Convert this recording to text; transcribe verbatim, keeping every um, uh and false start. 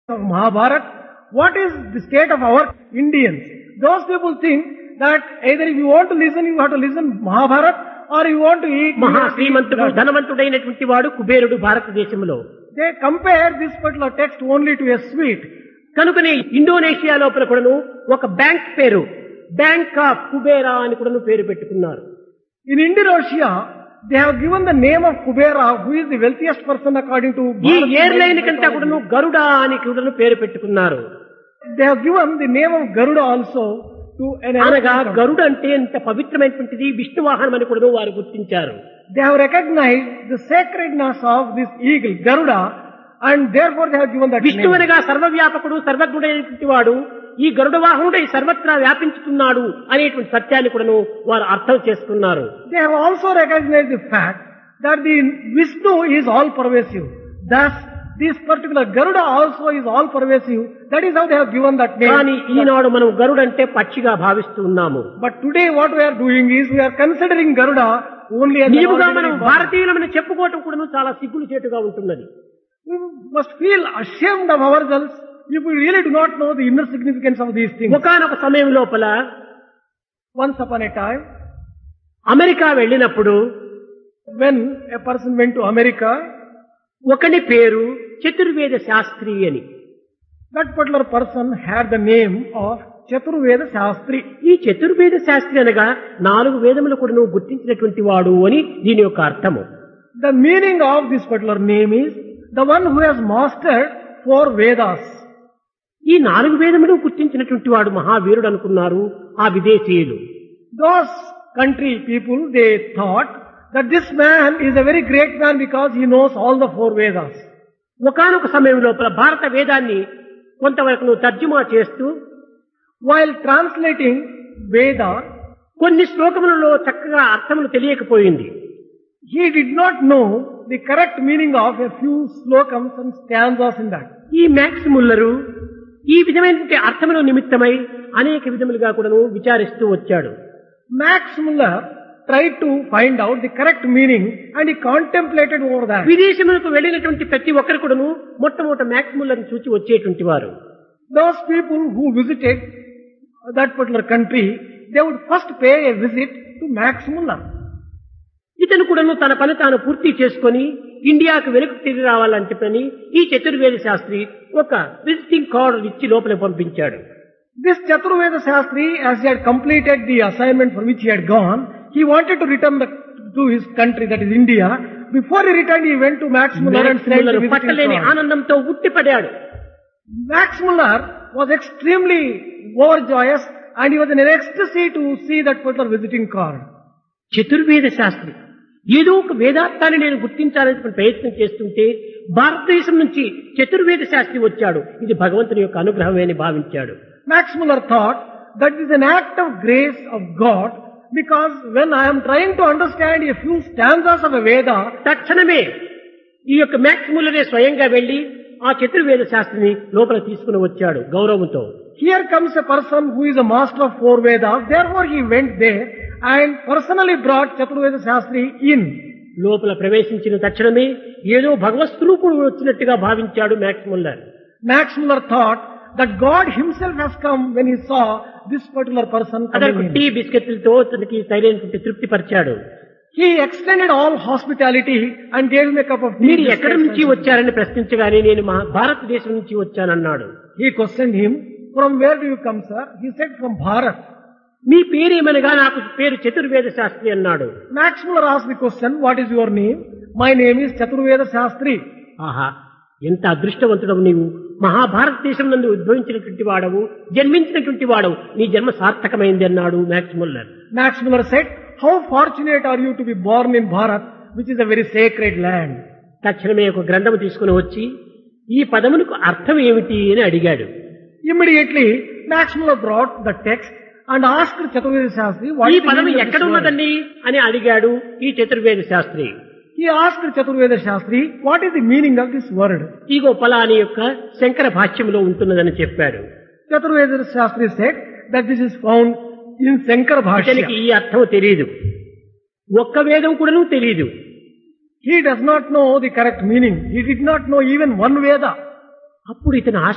of Mahabharata, what is the state of our Indians? Those people think that either if you want to listen, you have to listen Mahabharata, or you want to eat. మహా శ్రీమంతుడు ధనవంతుడైనటువంటి వాడు కుబేరుడు భారతదేశంలో. They compare this particular text only to a sweet. కనుకనే Indonesia లోపల కూడాను ఒక bank పేరు bank of Kubera అని కూడాను పేరు పెట్టుకున్నారు. In Indonesia, they have given the name of Kubera, who is the wealthiest person according to ఈ ఎయిర్లైన్ కంటే కూడాను గరుడ అని కూడాను పేరు పెట్టుకున్నారు. They have given the name of Garuda also to an అనగా aircraft. గరుడ అంటే ఎంత పవిత్రమైనటువంటిది విష్ణు వాహనం అని కూడా వారు గుర్తించారు. They have recognized the sacredness of this eagle, Garuda, and therefore they have given that Vishnu name. అనగా సర్వవ్యాపకుడు సర్వజ్ఞుడైనటువంటి వాడు ఈ గరుడ వాహనుడై సర్వత్రా వ్యాపించుతున్నాడు అనేటువంటి సత్యాన్ని కూడాను వారు అర్థం చేసుకున్నారు. They have also recognized the fact that the Vishnu is all pervasive. Thus, this particular Garuda also is all pervasive. That is how they have given that కానీ name. ఈనాడు మనం గరుడంటే పక్షిగా భావిస్తూ ఉన్నాము. But today what we are doing is we are considering Garuda only as an నిజముగా మనం ordinary bird. భారతీయులమని చెప్పుకోవటం కూడాను చాలా సిగ్గులు చేటుగా ఉంటున్నది. We must feel ashamed of ourselves if we really do not know the inner significance of these things. ఒకానొక సమయం లోపల Once upon a time, America వెళ్ళినప్పుడు when a person went to America, ఒకని పేరు చతుర్వేద శాస్త్రి అని. that particular person had the name of Chaturveda Shastri. ఈ చతుర్వేద శాస్త్రి అనగా నాలుగు వేదములు కూడా నువ్వు గుర్తించినటువంటి వాడు అని దీని యొక్క అర్థము. The meaning of this particular name is the one who has mastered four Vedas. ఈ నాలుగు వేదములు గుర్తించినటువంటి వాడు మహావీరుడు అనుకున్నారు ఆ విదేశీయులు. Those country people, they thought that this man is a very great man because he knows all the four Vedas. ఒకానొక సమయం లోపల భారత వేదాన్ని కొంతవరకు నువ్వు తర్జుమా చేస్తూ While translating Veda, కొన్ని శ్లోకములలో చక్కగా అర్థములు తెలియకపోయింది. he did not know the correct meaning of a few slokams and stanzas in that. ఈ మ్యాక్స్ ముల్లరు ఈ విధమైనటువంటి అర్థముల నిమిత్తమై అనేక విధములుగా కూడాను విచారిస్తూ వచ్చాడు. Max Muller tried to find out the correct meaning and he contemplated over that. విదేశములకు వెళ్ళినటువంటి ప్రతి ఒక్కరు కూడాను మొట్టమొదట మ్యాక్స్ ముల్లర్ని చూచి వచ్చేటువంటి వారు. Those people who visited that particular country, they would first pay a visit to Max Muller. ఇతను కూడాను తన పని తాను పూర్తి చేసుకొని ఇండియాకు వెనుక తిరిగి రావాలని చెప్పని ఈ చతుర్వేద శాస్త్రి ఒక విజిటింగ్ కార్డు ఇచ్చి లోపలికి పంపించాడు. This Chaturveda Shastri, as he had completed the assignment for which he had gone, he wanted to return the, to his country, that is India. Before he returned, he went to Max Muller and max sent Muller the visiting పట్టలేని card. ఆనందంతో ఉట్టిపడాడు. Max Muller was extremely overjoyous and he was in an ecstasy to see that particular visiting card. చతుర్వేద Sastry ఏదో ఒక వేదార్థాన్ని నేను గుర్తించాలని ప్రయత్నం చేస్తుంటే భారతదేశం నుంచి చతుర్వేద శాస్త్రి వచ్చాడు. ఇది భగవంతుని యొక్క అనుగ్రహమే అని భావించాడు. Max Muller thought that is an act of grace of God because when I am trying to understand a few stanzas of a Veda, తక్షణమే ఈ యొక్క మ్యాక్స్ ముల్లరే స్వయంగా వెళ్లి ఆ చతుర్వేద శాస్త్రిని లోపల తీసుకుని వచ్చాడు గౌరవంతో. here comes a person who is a master of four Vedas, therefore he went there and personally brought Chaturveda Shastri in. లోపల ప్రవేశించిన తక్షణమే ఏదో భగవత్ స్వరూపుడు వచ్చినట్టుగా భావించాడు max Muller. Max Muller thought that God himself has come when he saw this particular person అతనికి coming tea in. బిస్కెట్లతో తనకి సరైనటువంటి తృప్తి పరిచాడు. He extended all hospitality and gave him a cup of tea. మీరు ఎక్కడి biscuits నుంచి and- వచ్చారని ప్రశ్నించగానే నేను మా భారతదేశం నుంచి వచ్చానన్నాడు. He questioned him, from where do you come, sir? He said, from Bharat. మీ పేరేమనగా నాకు పేరు చతుర్వేద శాస్త్రి అన్నాడు. Max Muller asked the question, what is your name? My name is Chaturveda Shastri. ఆహా, ఎంత అదృష్టవంతుడవు నీవు, మహాభారతదేశం నందు ఉద్భవించినటువంటి వాడవు, జన్మించినటువంటి వాడవు, నీ జన్మ సార్థకమైంది అన్నాడు max Muller. Max Muller said, how fortunate are you to be born in Bharat, which is a very sacred land. తక్షణమే ఒక గ్రంథము తీసుకుని వచ్చి ఈ పదములకు అర్థం ఏమిటి అని అడిగాడు. Immediately, Max Muller brought the text and asked Chaturveda Shastri, what ఈ is the పదము meaning of ఎక్కడ this word? ఉన్నదండి అని అడిగాడు ఈ చతుర్వేద Sastry. He asked Chaturveda Shastri, what is the meaning of this word? ఇగో ఫలాని యొక్క శంకర భాష్యంలో ఉంటున్నదని చెప్పాడు. Chaturveda Shastri said that this is found in Shankara ఇతనికి Bhashya. ఈ అర్థం తెలియదు, ఒక్క వేదం కూడాను తెలియదు. He does not know the correct meaning. He did not know even one Veda. అప్పుడు ఇతను